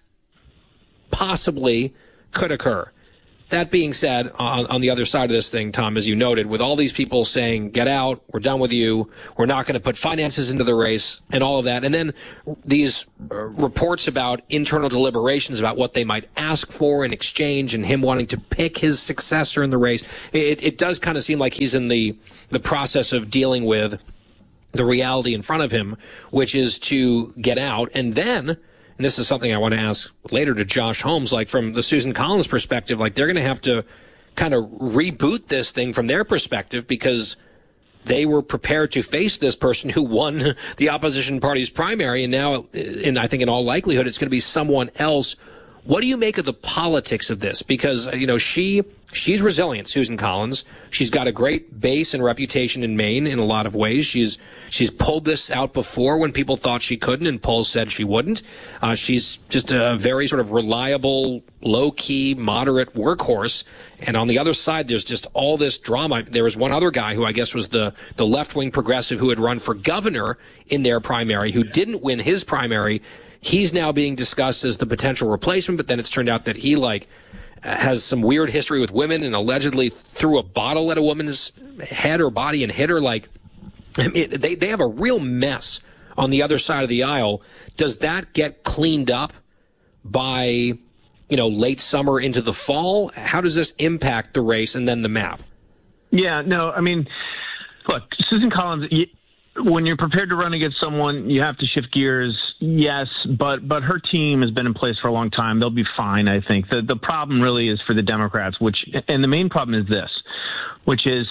possibly could occur. That being said, on the other side of this thing, Tom, as you noted, with all these people saying, get out, we're done with you, we're not going to put finances into the race and all of that, and then these reports about internal deliberations about what they might ask for in exchange and him wanting to pick his successor in the race, it does kind of seem like he's in the process of dealing with the reality in front of him, which is to get out. And then, and this is something I want to ask later to Josh Holmes, like from the Susan Collins perspective, like they're going to have to kind of reboot this thing from their perspective because they were prepared to face this person who won the opposition party's primary. And now, I think in all likelihood, it's going to be someone else. What do you make of the politics of this? Because, she's resilient, Susan Collins. She's got a great base and reputation in Maine in a lot of ways. She's pulled this out before when people thought she couldn't and polls said she wouldn't. She's just a very sort of reliable, low-key, moderate workhorse. And on the other side, there's just all this drama. There was one other guy who I guess was the left-wing progressive who had run for governor in their primary who didn't win his primary. He's now being discussed as the potential replacement, but then it's turned out that he has some weird history with women and allegedly threw a bottle at a woman's head or body and hit her. They have a real mess on the other side of the aisle. Does that get cleaned up by, late summer into the fall? How does this impact the race and then the map? Yeah, no, look, Susan Collins, when you're prepared to run against someone, you have to shift gears, yes, but her team has been in place for a long time. They'll be fine, I think. The problem really is for the Democrats, and the main problem is this, which is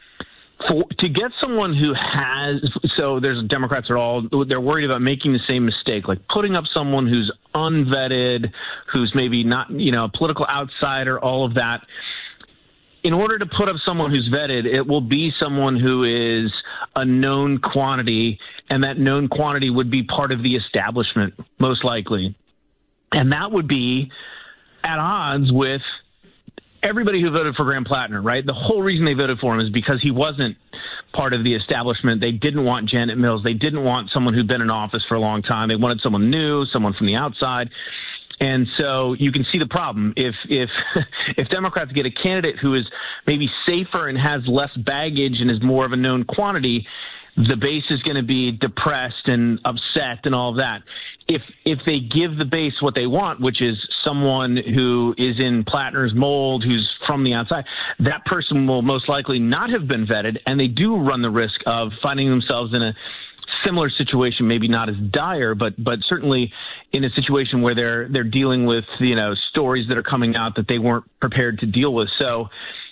to get someone who there's Democrats they're worried about making the same mistake, like putting up someone who's unvetted, who's maybe not, a political outsider, all of that. In order to put up someone who's vetted, it will be someone who is a known quantity, and that known quantity would be part of the establishment, most likely. And that would be at odds with everybody who voted for Graham Plattner, right? The whole reason they voted for him is because he wasn't part of the establishment. They didn't want Janet Mills. They didn't want someone who'd been in office for a long time. They wanted someone new, someone from the outside. And so you can see the problem. If Democrats get a candidate who is maybe safer and has less baggage and is more of a known quantity, the base is going to be depressed and upset and all of that. If they give the base what they want, which is someone who is in Plattner's mold, who's from the outside, that person will most likely not have been vetted, and they do run the risk of finding themselves in a similar situation, maybe not as dire, but certainly in a situation where they're dealing with, stories that are coming out that they weren't prepared to deal with. So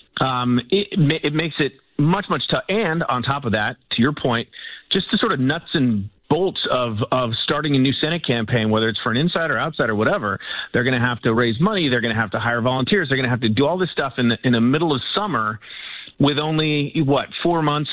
it makes it much, much tough. And on top of that, to your point, just the sort of nuts and bolts of starting a new Senate campaign, whether it's for an insider, outsider, whatever, they're going to have to raise money. They're going to have to hire volunteers. They're going to have to do all this stuff in the middle of summer with only 4 months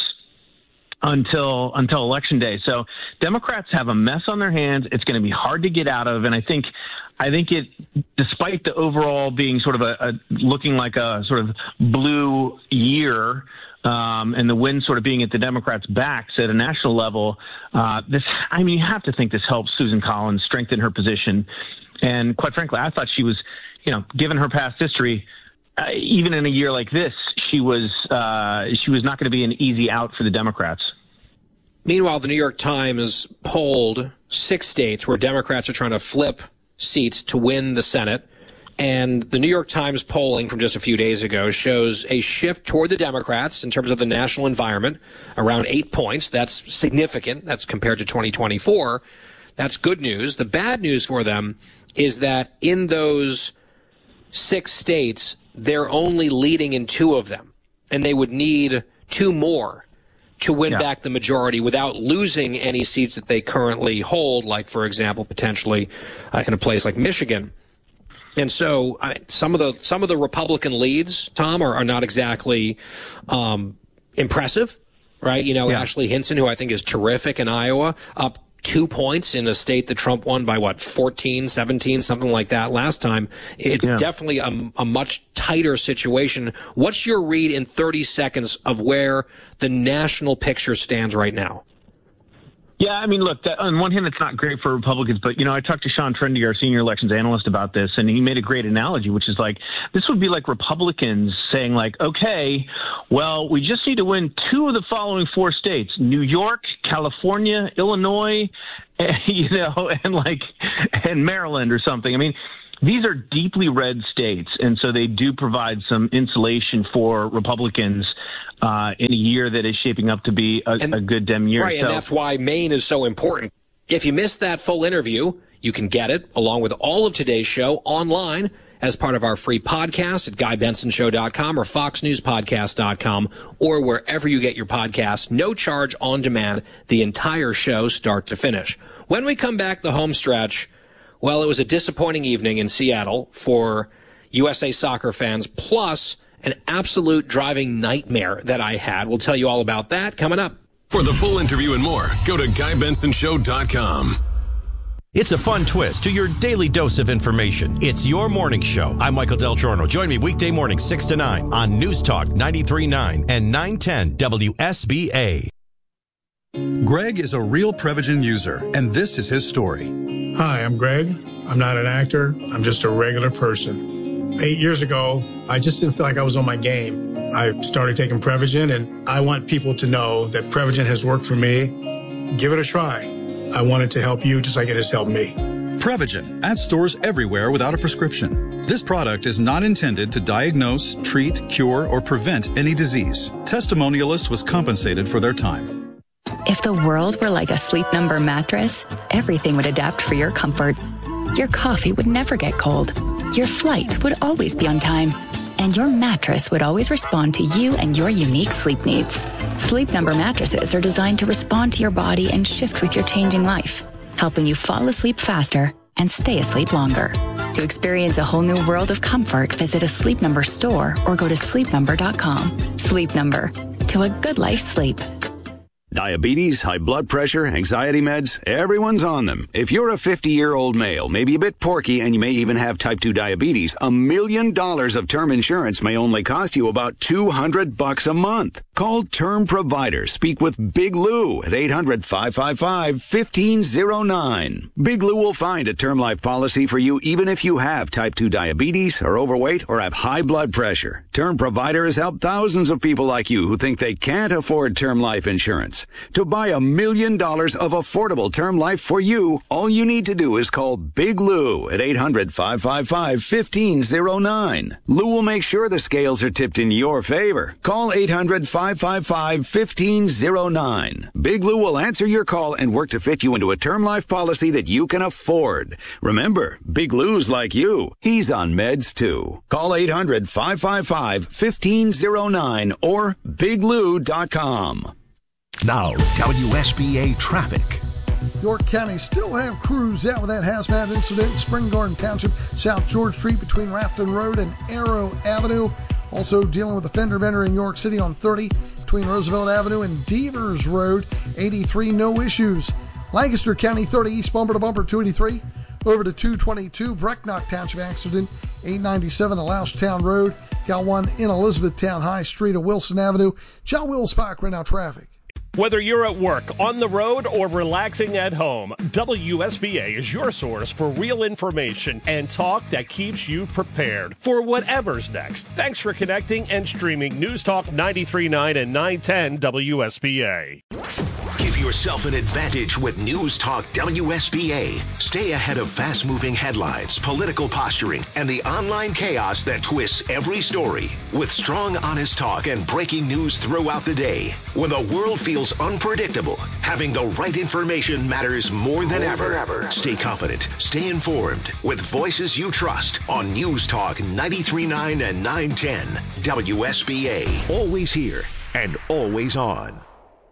until election day. So Democrats have a mess on their hands. It's going to be hard to get out of. And I think it, despite the overall being sort of looking like a sort of blue year, and the wind sort of being at the Democrats' backs at a national level, you have to think this helps Susan Collins strengthen her position. And quite frankly, I thought she was, given her past history, even in a year like this, she was not going to be an easy out for the Democrats. Meanwhile, the New York Times polled 6 states where Democrats are trying to flip seats to win the Senate. And the New York Times polling from just a few days ago shows a shift toward the Democrats in terms of the national environment, around 8 points. That's significant. That's compared to 2024. That's good news. The bad news for them is that in those 6 states, they're only leading in 2 of them, and they would need 2 more to win back the majority without losing any seats that they currently hold, like, for example, potentially in a place like Michigan. And so some of the Republican leads, Tom, are not exactly impressive, right? You know, Yeah. Ashley Hinson, who I think is terrific in Iowa, up 2 points in a state that Trump won by, 14, 17, something like that last time. It's definitely a much tighter situation. What's your read in 30 seconds of where the national picture stands right now? Yeah, I mean, look, on one hand, it's not great for Republicans, but, I talked to Sean Trendy, our senior elections analyst, about this, and he made a great analogy, which is like, this would be like Republicans saying, like, okay, well, we just need to win 2 of the following 4 states, New York, California, Illinois, and Maryland or something. I mean, these are deeply red states, and so they do provide some insulation for Republicans in a year that is shaping up to be a good Dem year. Right, and that's why Maine is so important. If you missed that full interview, you can get it, along with all of today's show, online as part of our free podcast at GuyBensonShow.com or FoxNewsPodcast.com or wherever you get your podcasts. No charge, on demand, the entire show start to finish. When we come back, the home stretch, well, it was a disappointing evening in Seattle for USA Soccer fans, plus an absolute driving nightmare that I had. We'll tell you all about that coming up. For the full interview and more, go to GuyBensonShow.com. It's a fun twist to your daily dose of information. It's your morning show. I'm Michael Del Giorno. Join me weekday mornings 6 to 9 on News Talk 93.9 and 910 WSBA. Greg is a real Prevagen user, and this is his story. Hi, I'm Greg. I'm not an actor. I'm just a regular person. 8 years ago, I just didn't feel like I was on my game. I started taking Prevagen, and I want people to know that Prevagen has worked for me. Give it a try. I wanted to help you just like it has helped me. Prevagen at stores everywhere without a prescription. This product is not intended to diagnose, treat, cure, or prevent any disease. Testimonialist was compensated for their time. If the world were like a Sleep Number mattress, everything would adapt for your comfort. Your coffee would never get cold. Your flight would always be on time. And your mattress would always respond to you and your unique sleep needs. Sleep Number mattresses are designed to respond to your body and shift with your changing life, helping you fall asleep faster and stay asleep longer. To experience a whole new world of comfort, visit a Sleep Number store or go to sleepnumber.com. Sleep Number. To a good life sleep. Diabetes, high blood pressure, anxiety meds, everyone's on them. If you're a 50-year-old male, maybe a bit porky, and you may even have type 2 diabetes, $1 million of term insurance may only cost you about $200 a month. Call Term Provider. Speak with Big Lou at 800-555-1509. Big Lou will find a term life policy for you even if you have type 2 diabetes, are overweight, or have high blood pressure. Term Provider has helped thousands of people like you who think they can't afford term life insurance. To buy $1 million of affordable term life for you, all you need to do is call Big Lou at 800-555-1509. Lou will make sure the scales are tipped in your favor. Call 800-555-1509. Big Lou will answer your call and work to fit you into a term life policy that you can afford. Remember, Big Lou's like you. He's on meds too. Call 800-555-1509 or biglou.com. Now, WSBA traffic. York County still have crews out with that hazmat incident in Spring Garden Township, South George Street between Rafton Road and Arrow Avenue. Also dealing with a fender bender in York City on 30 between Roosevelt Avenue and Devers Road. 83, no issues. Lancaster County 30 east bumper to bumper 283 over to 222. Brecknock Township accident 897 to Louchtown Road. Got one in Elizabethtown High Street of Wilson Avenue. John Will Spike right now traffic. Whether you're at work, on the road, or relaxing at home, WSBA is your source for real information and talk that keeps you prepared for whatever's next. Thanks for connecting and streaming News Talk 93.9 and 910 WSBA. Give yourself an advantage with News Talk WSBA. Stay ahead of fast-moving headlines, political posturing, and the online chaos that twists every story. With strong, honest talk and breaking news throughout the day. When the world feels unpredictable, having the right information matters more than ever. Stay confident, stay informed, with voices you trust on News Talk 93.9 and 910 WSBA. Always here and always on.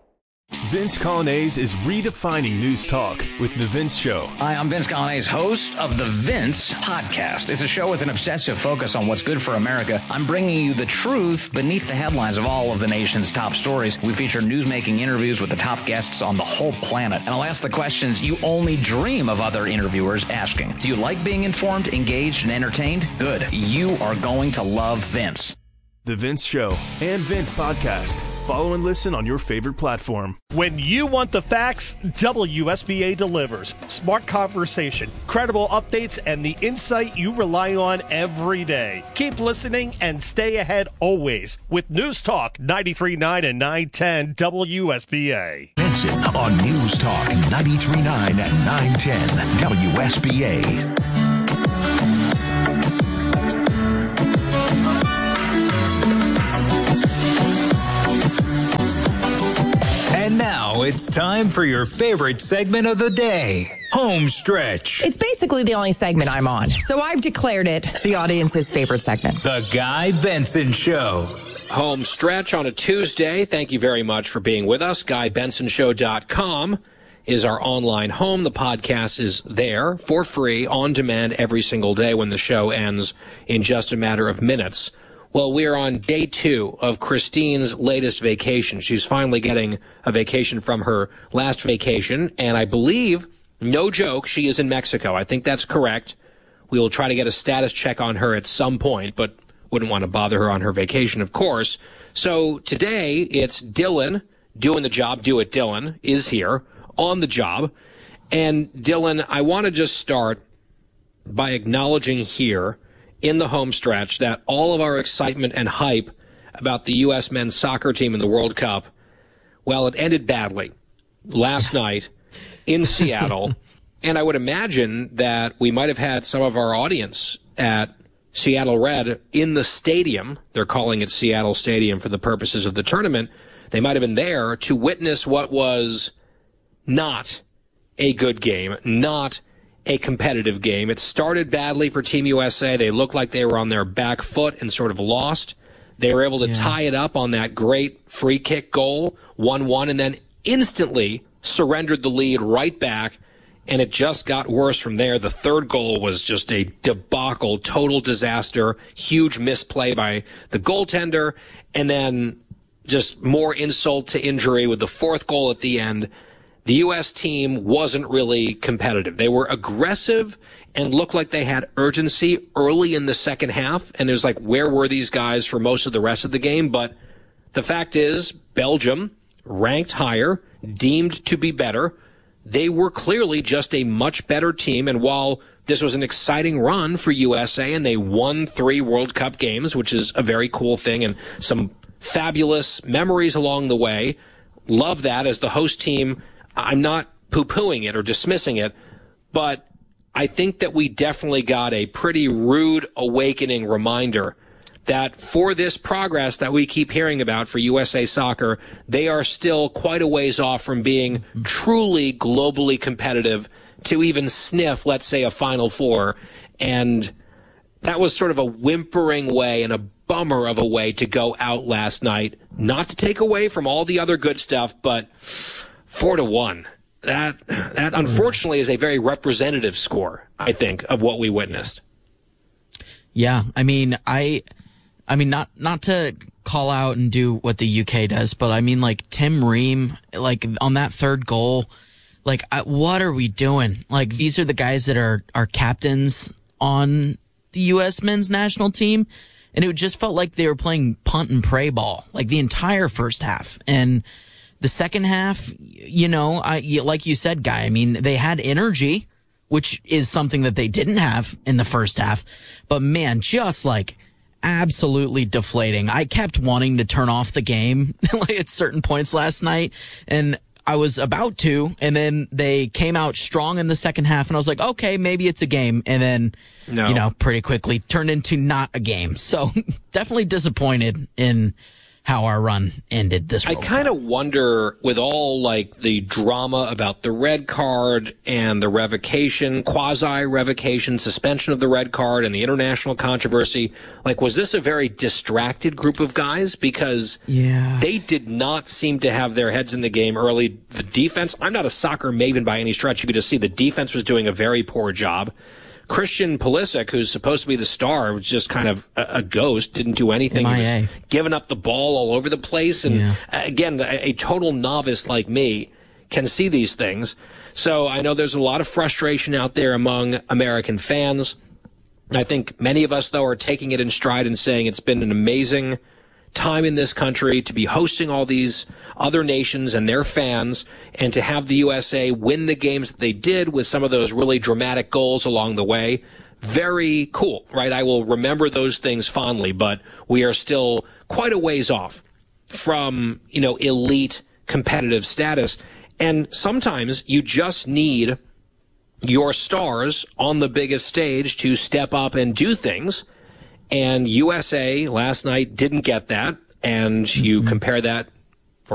Vince Coglianese is redefining news talk with The Vince Show. Hi, I'm Vince Coglianese, host of The Vince Podcast. It's a show with an obsessive focus on what's good for America. I'm bringing you the truth beneath the headlines of all of the nation's top stories. We feature newsmaking interviews with the top guests on the whole planet. And I'll ask the questions you only dream of other interviewers asking. Do you like being informed, engaged, and entertained? Good. You are going to love Vince. The Vince Show and Vince Podcast. Follow and listen on your favorite platform. When you want the facts, WSBA delivers. Smart conversation, credible updates, and the insight you rely on every day. Keep listening and stay ahead always with News Talk 93.9 and 910 WSBA. Benson on News Talk 93.9 and 910 WSBA. And now it's time for your favorite segment of the day, Home Stretch. It's basically the only segment I'm on, so I've declared it the audience's favorite segment. The Guy Benson Show. Home Stretch on a Tuesday. Thank you very much for being with us. GuyBensonShow.com is our online home. The podcast is there for free, on demand every single day when the show ends in just a matter of minutes. Well, we are on day 2 of Christine's latest vacation. She's finally getting a vacation from her last vacation, and I believe, no joke, she is in Mexico. I think that's correct. We will try to get a status check on her at some point, but wouldn't want to bother her on her vacation, of course. So today, it's Dylan doing the job. Do It Dylan is here on the job. And Dylan, I want to just start by acknowledging here in the home stretch that all of our excitement and hype about the U.S. men's soccer team in the World Cup, well, it ended badly last night in Seattle. And I would imagine that we might have had some of our audience at Seattle Red in the stadium. They're calling it Seattle Stadium for the purposes of the tournament. They might have been there to witness what was not a good game, not a competitive game. It started badly for Team USA. They looked like they were on their back foot and sort of lost. They were able to tie it up on that great free kick goal, 1-1, and then instantly surrendered the lead right back, and it just got worse from there. The third goal was just a debacle, total disaster, huge misplay by the goaltender, and then just more insult to injury with the fourth goal at the end. The U.S. team wasn't really competitive. They were aggressive and looked like they had urgency early in the second half. And it was like, where were these guys for most of the rest of the game? But the fact is, Belgium, ranked higher, deemed to be better, they were clearly just a much better team. And while this was an exciting run for USA and they won 3 World Cup games, which is a very cool thing and some fabulous memories along the way, love that as the host team. I'm not poo-pooing it or dismissing it, but I think that we definitely got a pretty rude awakening reminder that for this progress that we keep hearing about for USA Soccer, they are still quite a ways off from being truly globally competitive to even sniff, let's say, a Final Four. And that was sort of a whimpering way and a bummer of a way to go out last night. Not to take away from all the other good stuff, but 4-1. That unfortunately is a very representative score, I think, of what we witnessed. Yeah, I mean, not to call out and do what the UK does, but I mean, like, Tim Ream, like, on that third goal, like, what are we doing? Like, these are the guys that are captains on the U.S. men's national team, and it just felt like they were playing punt and pray ball, like, the entire first half. And the second half, you know, like you said, Guy, I mean, they had energy, which is something that they didn't have in the first half. But, man, just, like, absolutely deflating. I kept wanting to turn off the game like at certain points last night, and I was about to, and then they came out strong in the second half, and I was like, okay, maybe it's a game. And then, pretty quickly turned into not a game. So definitely disappointed in how our run ended this World Cup. I kind of wonder, with all like the drama about the red card and the revocation, quasi-revocation, suspension of the red card and the international controversy, like, was this a very distracted group of guys? Because they did not seem to have their heads in the game early. The defense, I'm not a soccer maven by any stretch. You could just see the defense was doing a very poor job. Christian Pulisic, who's supposed to be the star, was just kind of a ghost, didn't do anything. MIA. He was giving up the ball all over the place. And again, a total novice like me can see these things. So I know there's a lot of frustration out there among American fans. I think many of us, though, are taking it in stride and saying it's been an amazing time in this country to be hosting all these other nations and their fans, and to have the USA win the games that they did with some of those really dramatic goals along the way. Very cool, right? I will remember those things fondly, but we are still quite a ways off from, elite competitive status. And sometimes you just need your stars on the biggest stage to step up and do things. And USA last night didn't get that. And you compare that